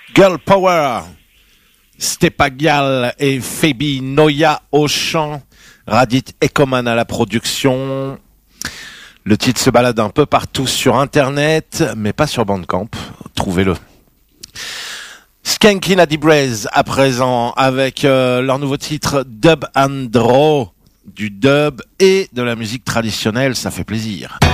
Girl Power, Stepagial et Phoebe Noya au chant, Radit Ekoman à la production. Le titre se balade un peu partout sur internet, mais pas sur Bandcamp. Trouvez-le. Skanky Lady Braze à présent avec leur nouveau titre Dub and Draw, du dub et de la musique traditionnelle, ça fait plaisir.